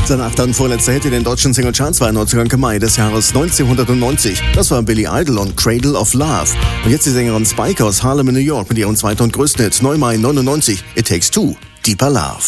Sein achter und vorletzter Hit in den deutschen Singlecharts war Anfang Mai des Jahres 1990. Das war Billy Idol und Cradle of Love. Und jetzt die Sängerin Spike aus Harlem in New York mit ihrem zweiten und größten Hit, Mai 99, It Takes Two, Deeper Love.